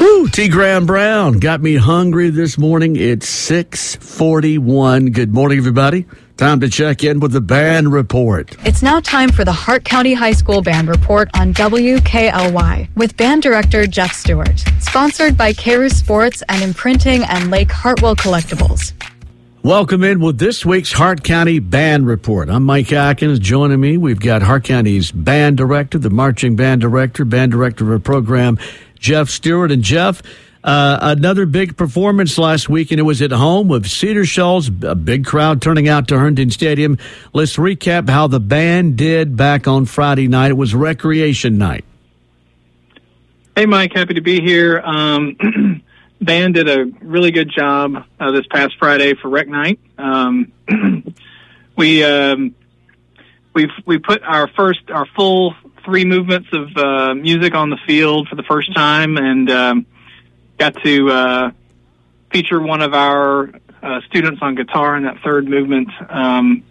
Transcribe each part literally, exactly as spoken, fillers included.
Woo, T. Graham Brown got me hungry this morning. It's six forty-one. Good morning, everybody. Time to check in with the band report. It's now time for the Hart County High School Band Report on W K L Y with band director Jeff Stewart. Sponsored by K R U Sports and Imprinting and Lake Hartwell Collectibles. Welcome in with this week's Hart County Band Report. I'm Mike Atkins. Joining me, we've got Hart County's band director, the marching band director, band director of a program, Jeff Stewart. And Jeff, uh, another big performance last week, and it was at home with Cedar Shoals, a big crowd turning out to Herndon Stadium. Let's recap how the band did back on Friday night. It was recreation night. Hey, Mike, happy to be here. Um, band did a really good job uh, this past Friday for Rec Night. Um, we um, we we put our first our full three movements of uh, music on the field for the first time, and um, got to uh, feature one of our uh, students on guitar in that third movement. Um,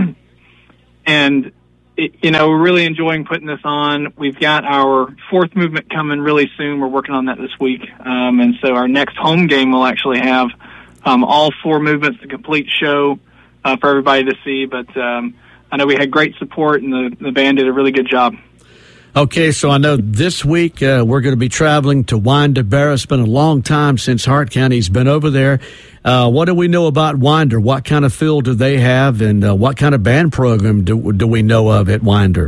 and it, you know, we're really enjoying putting this on. We've got our fourth movement coming really soon. We're working on that this week. Um, and so our next home game will actually have um, all four movements, the complete show uh, for everybody to see. But um, I know we had great support, and the, the band did a really good job. Okay, so I know this week uh, we're going to be traveling to Winder Barrow. It's been a long time since Hart County's been over there. Uh, what do we know about Winder? What kind of field do they have, and uh, what kind of band program do, do we know of at Winder?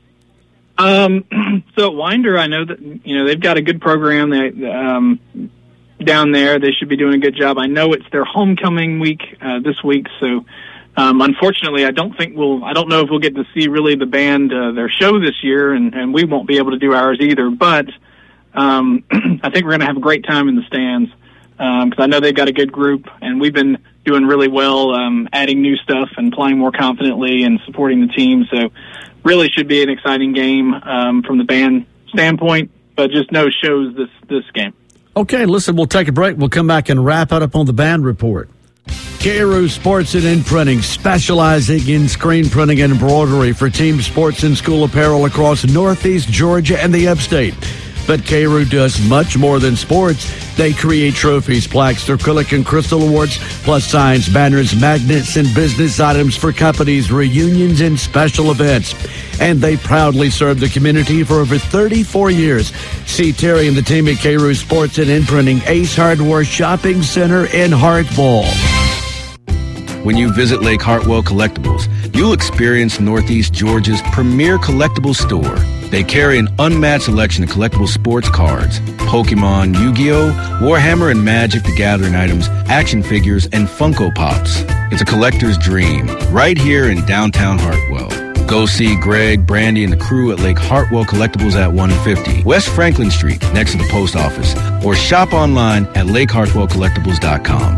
Um, so at Winder, I know that you know they've got a good program. They, um, down there, they should be doing a good job. I know it's their homecoming week uh, this week, so. Um, unfortunately, I don't think we'll, I don't know if we'll get to see really the band, uh, their show this year, and, and we won't be able to do ours either, but, um, I think we're going to have a great time in the stands, um, cause I know they've got a good group, and we've been doing really well, um, adding new stuff and playing more confidently and supporting the team, so really should be an exciting game, um, from the band standpoint, but just no shows this, this game. Okay, listen, we'll take a break. We'll come back and wrap it up on the band report. K R U Sports and Imprinting, specializing in screen printing and embroidery for team sports and school apparel across Northeast Georgia and the Upstate. But K R U does much more than sports. They create trophies, plaques, acrylic and crystal awards, plus signs, banners, magnets, and business items for companies, reunions, and special events. And they proudly serve the community for over thirty-four years. See Terry and the team at K R U Sports and Imprinting, Ace Hardware Shopping Center in Hartwell. When you visit Lake Hartwell Collectibles, you'll experience Northeast Georgia's premier collectibles store. They carry an unmatched selection of collectible sports cards, Pokemon, Yu-Gi-Oh!, Warhammer and Magic the Gathering items, action figures, and Funko Pops. It's a collector's dream, right here in downtown Hartwell. Go see Greg, Brandy, and the crew at Lake Hartwell Collectibles at one fifty West Franklin Street, next to the post office, or shop online at lake hartwell collectibles dot com.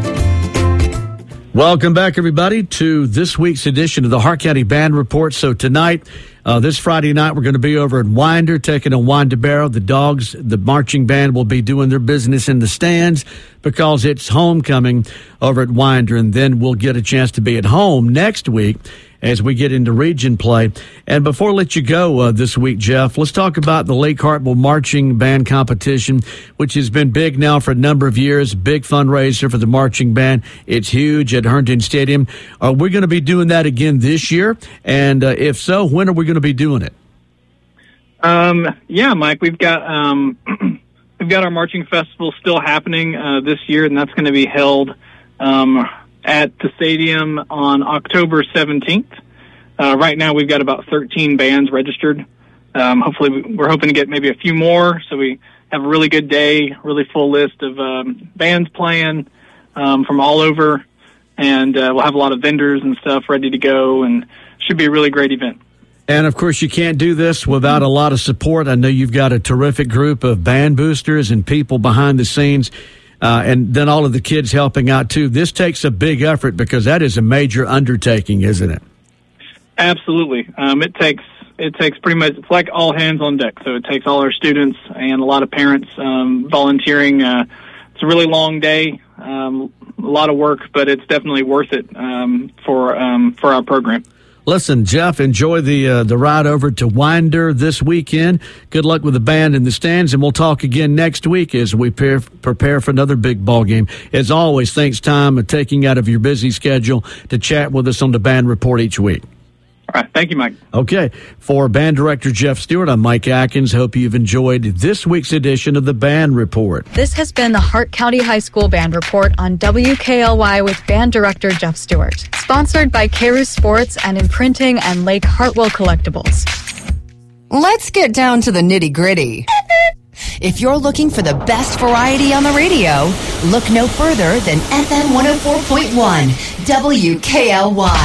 Welcome back, everybody, to this week's edition of the Hart County Band Report. So tonight, uh, this Friday night, we're going to be over at Winder, taking on Winder Barrow. The Dogs, the marching band, will be doing their business in the stands because it's homecoming over at Winder. And then we'll get a chance to be at home next week as we get into region play. And before I let you go uh, this week, Jeff, let's talk about the Lake Hartwell Marching Band Competition, which has been big now for a number of years, big fundraiser for the marching band. It's huge at Herndon Stadium. Are we going to be doing that again this year? And uh, if so, when are we going to be doing it? Um, yeah, Mike, we've got um, we've got our marching festival still happening uh, this year, and that's going to be held um at the stadium on October seventeenth. Uh, right now we've got about thirteen bands registered. Um, hopefully we're hoping to get maybe a few more, so we have a really good day, really full list of um, bands playing um, from all over, and uh, we'll have a lot of vendors and stuff ready to go, and should be a really great event. And, of course, you can't do this without a lot of support. I know you've got a terrific group of band boosters and people behind the scenes. Uh, and then all of the kids helping out, too. This takes a big effort because that is a major undertaking, isn't it? Absolutely. Um, it takes it takes pretty much, it's like all hands on deck. So it takes all our students and a lot of parents um, volunteering. Uh, it's a really long day, um, a lot of work, but it's definitely worth it um, for um, for our program. Listen, Jeff, enjoy the uh, the ride over to Winder this weekend. Good luck with the band in the stands, and we'll talk again next week as we pre- prepare for another big ball game. As always, thanks time of taking out of your busy schedule to chat with us on the Band Report each week. All right. Thank you, Mike. Okay. For Band Director Jeff Stewart, I'm Mike Atkins. Hope you've enjoyed this week's edition of the Band Report. This has been the Hart County High School Band Report on W K L Y with Band Director Jeff Stewart. Sponsored by K R U Sports and Imprinting and Lake Hartwell Collectibles. Let's get down to the nitty-gritty. If you're looking for the best variety on the radio, look no further than F M one oh four point one W K L Y.